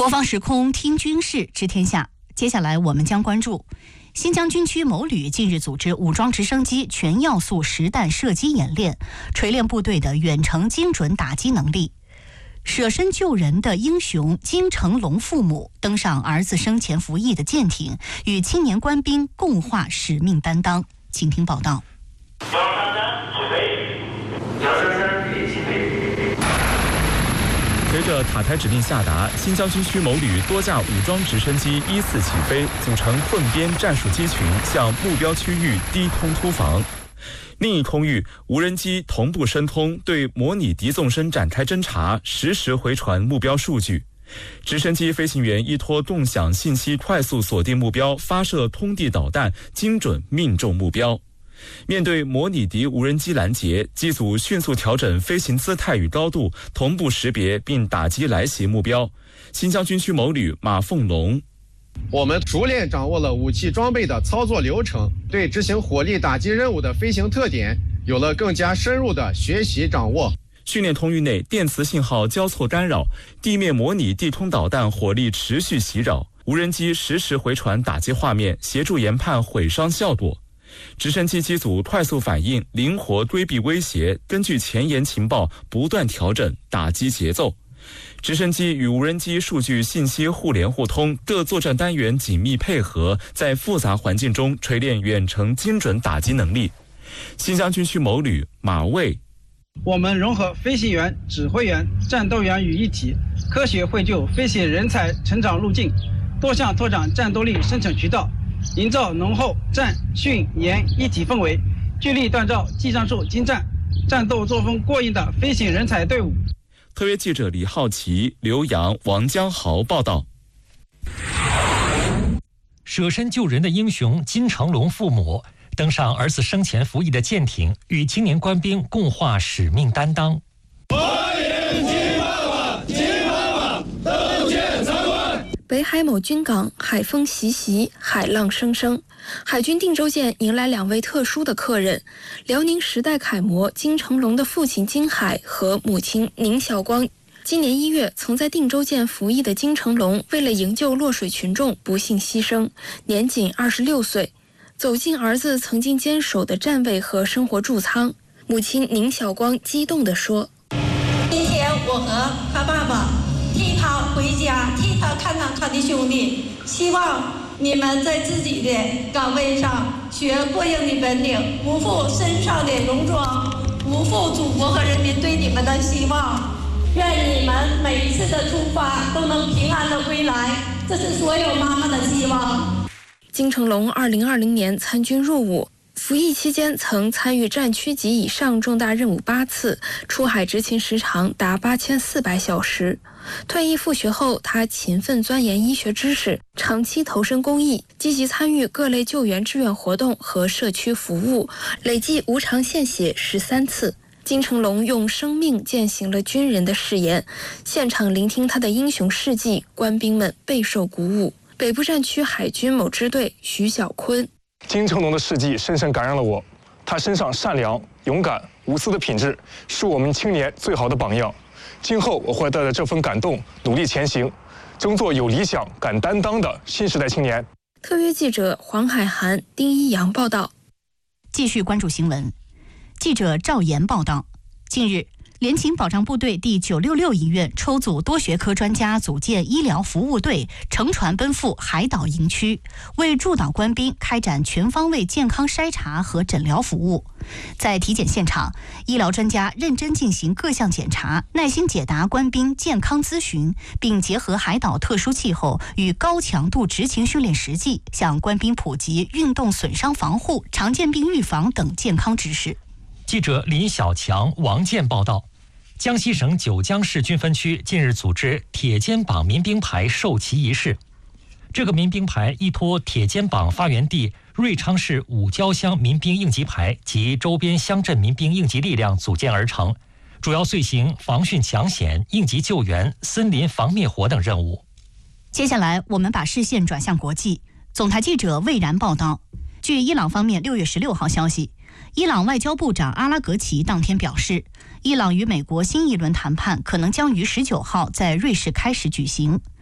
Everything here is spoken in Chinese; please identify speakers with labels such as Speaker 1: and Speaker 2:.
Speaker 1: 国防时空听军事知天下，接下来我们将关注新疆军区某旅近日组织武装直升机全要素实弹射击演练，锤炼部队的远程精准打击能力。舍身救人的英雄金成龙父母登上儿子生前服役的舰艇，与青年官兵共话使命担当。请听报道。
Speaker 2: 随着塔台指令下达，新疆军区某旅多架武装直升机依次起飞，组成混编战术机群，向目标区域低空突防。另一空域，无人机同步申通，对模拟敌纵深展开侦察，实时回传目标数据。直升机飞行员依托动响信息快速锁定目标，发射通地导弹，精准命中目标。面对模拟敌无人机拦截，机组迅速调整飞行姿态与高度，同步识别并打击来袭目标。新疆军区某旅马凤龙：
Speaker 3: 我们熟练掌握了武器装备的操作流程，对执行火力打击任务的飞行特点有了更加深入的学习掌握。
Speaker 2: 训练通域内电磁信号交错干扰，地面模拟地空导弹火力持续袭扰，无人机实时回传打击画面，协助研判毁伤效果。直升机机组快速反应，灵活规避威胁，根据前沿情报不断调整打击节奏。直升机与无人机数据信息互联互通，各作战单元紧密配合，在复杂环境中锤炼远程精准打击能力。新疆军区某旅马卫：
Speaker 4: 我们融合飞行员、指挥员、战斗员于一体，科学绘就飞行人才成长路径，多项拓展战斗力生产渠道，营造浓厚战训研一体氛围，聚力锻造技战术精湛、战斗作风过硬的飞行人才队伍。
Speaker 2: 特约记者李浩奇、刘洋、王江豪报道。
Speaker 5: 舍身救人的英雄金成龙父母登上儿子生前服役的舰艇，与青年官兵共话使命担当。
Speaker 6: 北海某军港，海风习习，海浪声声。海军定州舰迎来2位特殊的客人：辽宁时代楷模金成龙的父亲金海和母亲宁晓光。今年1月，曾在定州舰服役的金成龙，为了营救落水群众，不幸牺牲，年仅26岁。走进儿子曾经坚守的站位和生活驻舱，母亲宁晓光激动地说：“
Speaker 7: 今天我和他爸爸替他回家，替他看看他的兄弟，希望你们在自己的岗位上学过硬的本领，不负身上的戎装，不负祖国和人民对你们的希望。愿你们每一次的出发都能平安的归来，这是所有妈妈的希望。”
Speaker 6: 金成龙2020年参军入伍，服役期间曾参与战区级以上重大任务8次，出海执勤时长达8400小时。退役复学后，他勤奋钻研医学知识，长期投身公益，积极参与各类救援志愿活动和社区服务，累计无偿献血13次。金成龙用生命践行了军人的誓言，现场聆听他的英雄事迹，官兵们备受鼓舞。北部战区海军某支队徐小坤：
Speaker 8: 金成龙的事迹深深感染了我，他身上善良、勇敢、无私的品质是我们青年最好的榜样。今后我会带着这份感动努力前行，争做有理想、敢担当的新时代青年。
Speaker 6: 特约记者黄海涵、丁一阳报道。
Speaker 1: 继续关注新闻。记者赵岩报道，近日联勤保障部队第966医院抽组多学科专家组建医疗服务队，乘船奔赴海岛营区，为驻岛官兵开展全方位健康筛查和诊疗服务。在体检现场，医疗专家认真进行各项检查，耐心解答官兵健康咨询，并结合海岛特殊气候与高强度执勤训练实际，向官兵普及运动损伤防护、常见病预防等健康知识。
Speaker 5: 记者李小强、王健报道。江西省九江市军分区近日组织铁肩膀民兵牌授旗仪式。这个民兵牌依托铁肩膀发源地瑞昌市五交乡民兵应急排及周边乡镇民兵应急力量组建而成，主要遂行防汛抢险、应急救援、森林防灭火等任务。
Speaker 1: 接下来我们把视线转向国际。总台记者魏然报道，据伊朗方面6月16号消息，伊朗外交部长阿拉格齐当天表示，伊朗与美国新一轮谈判可能将于19号在瑞士开始举行。